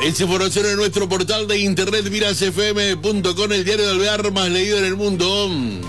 Esa información en nuestro portal de internet mirasfm.com, el diario de Alvear más leído en el mundo.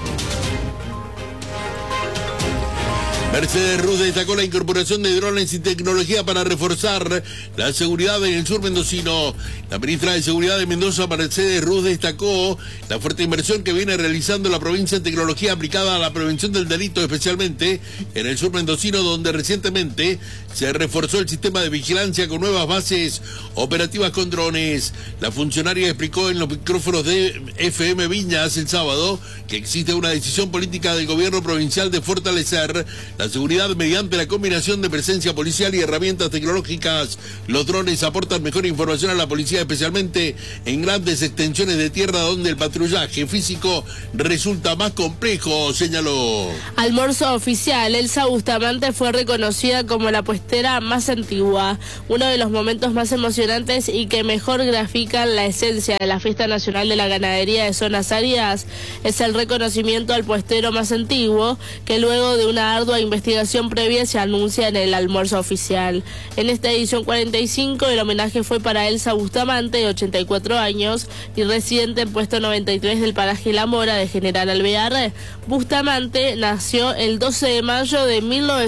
Mercedes-Ruz destacó la incorporación de drones y tecnología para reforzar la seguridad en el sur mendocino. La ministra de Seguridad de Mendoza, Mercedes-Ruz, destacó la fuerte inversión que viene realizando la provincia en tecnología aplicada a la prevención del delito, especialmente en el sur mendocino, donde recientemente se reforzó el sistema de vigilancia con nuevas bases operativas con drones. La funcionaria explicó en los micrófonos de FM Viñas el sábado que existe una decisión política del gobierno provincial de fortalecer la seguridad mediante la combinación de presencia policial y herramientas tecnológicas. Los drones aportan mejor información a la policía, especialmente en grandes extensiones de tierra donde el patrullaje físico resulta más complejo, señaló. Almuerzo oficial. Elsa Bustamante fue reconocida como la puestera más antigua. Uno de los momentos más emocionantes y que mejor grafican la esencia de la Fiesta Nacional de la Ganadería de Zonas Áridas es el reconocimiento al puestero más antiguo, que luego de una ardua investigación previa se anuncia en el almuerzo oficial. En esta edición 45 el homenaje fue para Elsa Bustamante, de 84 años y residente en puesto 93 del paraje La Mora de General Alvear. Bustamante nació el 12 de mayo de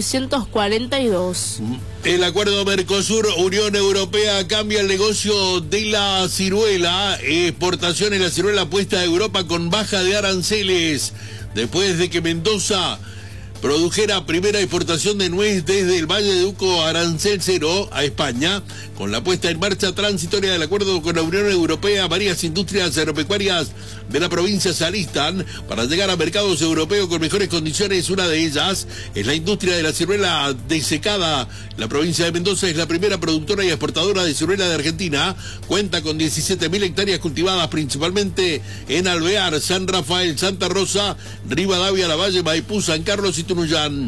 1942. El acuerdo Mercosur-Unión Europea cambia el negocio de la ciruela. Exportación en la ciruela puesta a Europa con baja de aranceles. Después de que Mendoza produjera primera exportación de nuez desde el Valle de Uco, arancel cero a España. Con la puesta en marcha transitoria del acuerdo con la Unión Europea, varias industrias agropecuarias de la provincia se alistan para llegar a mercados europeos con mejores condiciones. Una de ellas es la industria de la ciruela desecada. La provincia de Mendoza es la primera productora y exportadora de ciruela de Argentina. Cuenta con 17.000 hectáreas cultivadas principalmente en Alvear, San Rafael, Santa Rosa, Rivadavia, Lavalle, Maipú, San Carlos y Tunuyán.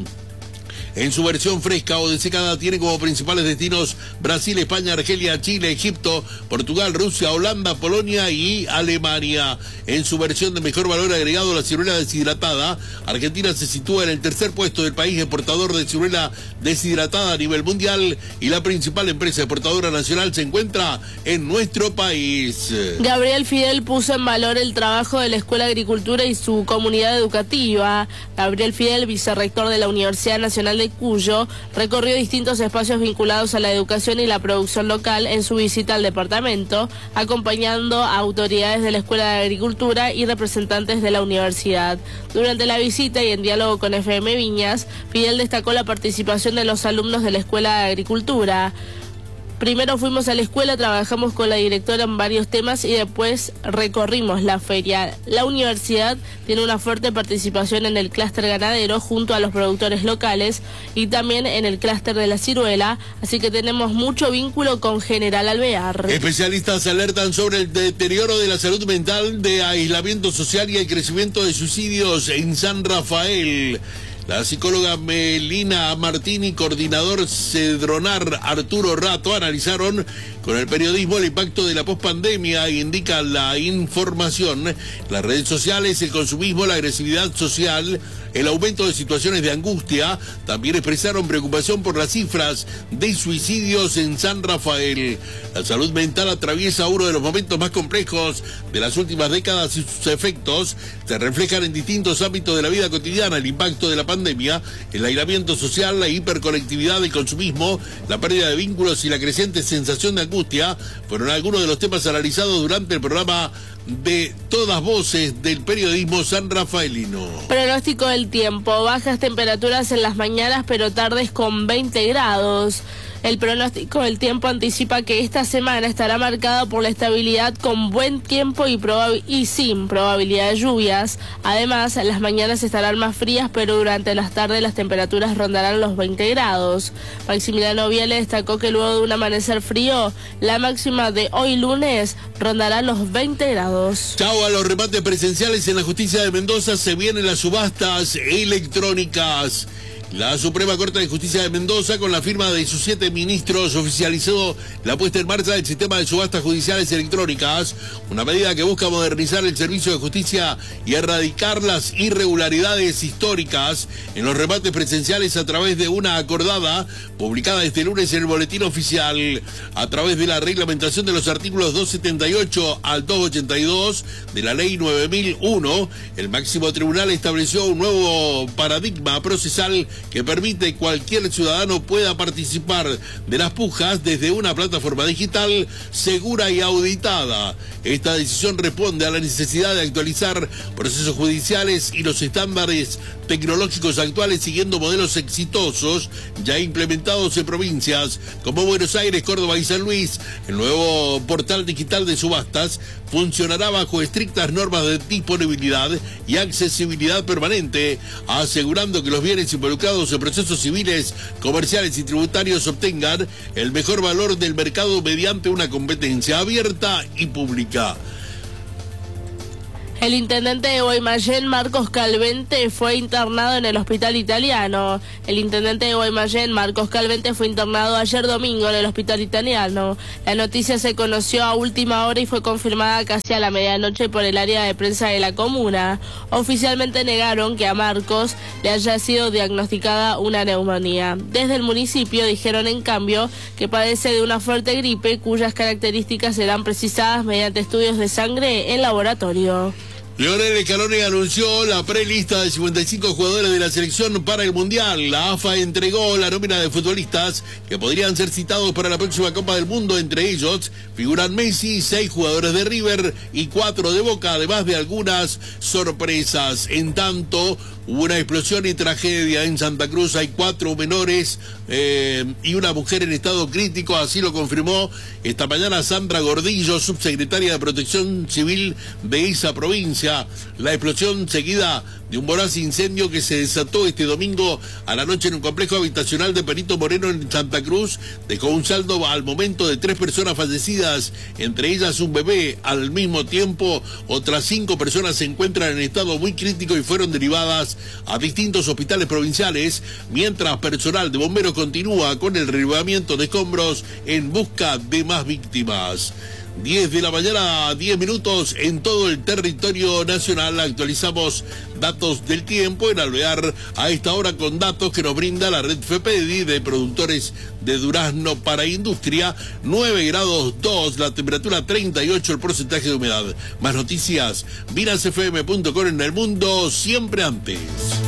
En su versión fresca o desecada tiene como principales destinos Brasil, España, Argelia, Chile, Egipto, Portugal, Rusia, Holanda, Polonia y Alemania. En su versión de mejor valor agregado, la ciruela deshidratada, Argentina se sitúa en el tercer puesto del país exportador de ciruela deshidratada a nivel mundial y la principal empresa exportadora nacional se encuentra en nuestro país. Gabriel Fidel puso en valor el trabajo de la Escuela de Agricultura y su comunidad educativa. Gabriel Fidel, vicerrector de la Universidad Nacional de Cuyo, recorrió distintos espacios vinculados a la educación y la producción local en su visita al departamento, acompañando a autoridades de la Escuela de Agricultura y representantes de la universidad. Durante la visita y en diálogo con FM Viñas, Fidel destacó la participación de los alumnos de la Escuela de Agricultura. Primero fuimos a la escuela, trabajamos con la directora en varios temas y después recorrimos la feria. La universidad tiene una fuerte participación en el clúster ganadero junto a los productores locales y también en el clúster de la ciruela, así que tenemos mucho vínculo con General Alvear. Especialistas alertan sobre el deterioro de la salud mental, de aislamiento social y el crecimiento de suicidios en San Rafael. La psicóloga Melina Martini, coordinador Cedronar Arturo Rato, analizaron con el periodismo el impacto de la pospandemia y indica la información, las redes sociales, el consumismo, la agresividad social, el aumento de situaciones de angustia. También expresaron preocupación por las cifras de suicidios en San Rafael. La salud mental atraviesa uno de los momentos más complejos de las últimas décadas y sus efectos se reflejan en distintos ámbitos de la vida cotidiana. El impacto de la pandemia, el aislamiento social, la hiperconectividad, el consumismo, la pérdida de vínculos y la creciente sensación de angustia fueron algunos de los temas analizados durante el programa de Todas Voces del periodismo sanrafaelino. Pronóstico del tiempo: bajas temperaturas en las mañanas pero tardes con 20 grados. El pronóstico del tiempo anticipa que esta semana estará marcada por la estabilidad con buen tiempo y sin probabilidad de lluvias. Además, las mañanas estarán más frías, pero durante las tardes las temperaturas rondarán los 20 grados. Maximiliano Viale destacó que luego de un amanecer frío, la máxima de hoy lunes rondará los 20 grados. Chau a los remates presenciales en la justicia de Mendoza. Se vienen las subastas electrónicas. La Suprema Corte de Justicia de Mendoza, con la firma de sus 7 ministros, oficializó la puesta en marcha del sistema de subastas judiciales electrónicas, una medida que busca modernizar el servicio de justicia y erradicar las irregularidades históricas en los remates presenciales a través de una acordada publicada este lunes en el Boletín Oficial. A través de la reglamentación de los artículos 278 al 282 de la Ley 9001, el máximo tribunal estableció un nuevo paradigma procesal que permite que cualquier ciudadano pueda participar de las pujas desde una plataforma digital segura y auditada. Esta decisión responde a la necesidad de actualizar procesos judiciales y los estándares tecnológicos actuales siguiendo modelos exitosos ya implementados en provincias como Buenos Aires, Córdoba y San Luis. El nuevo portal digital de subastas funcionará bajo estrictas normas de disponibilidad y accesibilidad permanente, asegurando que los bienes involucrados en procesos civiles, comerciales y tributarios obtengan el mejor valor del mercado mediante una competencia abierta y pública. El intendente de Guaymallén, Marcos Calvente, fue internado en el hospital italiano. El intendente de Guaymallén, Marcos Calvente, fue internado ayer domingo en el hospital italiano. La noticia se conoció a última hora y fue confirmada casi a la medianoche por el área de prensa de la comuna. Oficialmente negaron que a Marcos le haya sido diagnosticada una neumonía. Desde el municipio dijeron en cambio que padece de una fuerte gripe cuyas características serán precisadas mediante estudios de sangre en laboratorio. Lionel Scaloni anunció la prelista de 55 jugadores de la selección para el Mundial. La AFA entregó la nómina de futbolistas que podrían ser citados para la próxima Copa del Mundo. Entre ellos figuran Messi, 6 jugadores de River y 4 de Boca, además de algunas sorpresas. En tanto, hubo una explosión y tragedia en Santa Cruz. Hay 4 menores y una mujer en estado crítico. Así lo confirmó esta mañana Sandra Gordillo, subsecretaria de Protección Civil de esa provincia. La explosión seguida de un voraz incendio que se desató este domingo a la noche en un complejo habitacional de Perito Moreno en Santa Cruz dejó un saldo al momento de 3 personas fallecidas, entre ellas un bebé. Al mismo tiempo, otras 5 personas se encuentran en estado muy crítico y fueron derivadas a distintos hospitales provinciales, mientras personal de bomberos continúa con el relevamiento de escombros en busca de más víctimas. 10 de la mañana, 10 minutos en todo el territorio nacional. Actualizamos datos del tiempo en Alvear a esta hora con datos que nos brinda la red FEPEDI de productores de durazno para industria. 9 grados 2, la temperatura 38, el porcentaje de humedad. Más noticias, vinasfm.com. En el mundo siempre antes.